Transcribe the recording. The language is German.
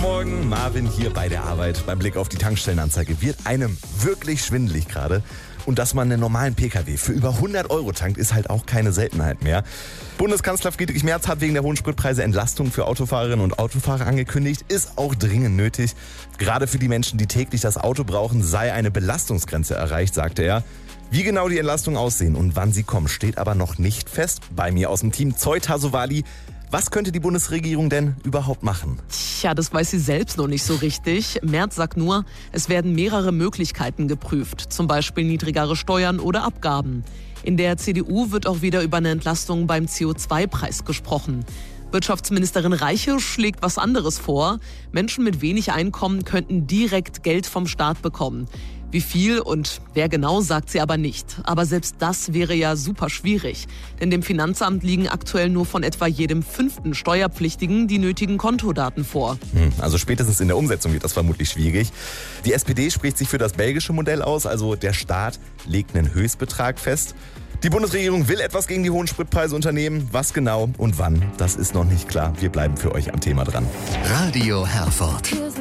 Morgen, Marvin hier bei der Arbeit. Beim Blick auf die Tankstellenanzeige wird einem wirklich schwindelig gerade. Und dass man einen normalen Pkw für über 100 € tankt, ist halt auch keine Seltenheit mehr. Bundeskanzler Friedrich Merz hat wegen der hohen Spritpreise Entlastungen für Autofahrerinnen und Autofahrer angekündigt. Ist auch dringend nötig. Gerade für die Menschen, die täglich das Auto brauchen, sei eine Belastungsgrenze erreicht, sagte er. Wie genau die Entlastungen aussehen und wann sie kommen, steht aber noch nicht fest. Bei mir aus dem Team Zoe Tassovali. Was könnte die Bundesregierung denn überhaupt machen? Tja, das weiß sie selbst noch nicht so richtig. Merz sagt nur, es werden mehrere Möglichkeiten geprüft, zum Beispiel niedrigere Steuern oder Abgaben. In der CDU wird auch wieder über eine Entlastung beim CO2-Preis gesprochen. Wirtschaftsministerin Reiche schlägt was anderes vor. Menschen mit wenig Einkommen könnten direkt Geld vom Staat bekommen. Wie viel und wer genau, sagt sie aber nicht. Aber selbst das wäre ja super schwierig. Denn dem Finanzamt liegen aktuell nur von etwa jedem 5. Steuerpflichtigen die nötigen Kontodaten vor. Also spätestens in der Umsetzung wird das vermutlich schwierig. Die SPD spricht sich für das belgische Modell aus, also der Staat legt einen Höchstbetrag fest. Die Bundesregierung will etwas gegen die hohen Spritpreise unternehmen. Was genau und wann, das ist noch nicht klar. Wir bleiben für euch am Thema dran. Radio Herford.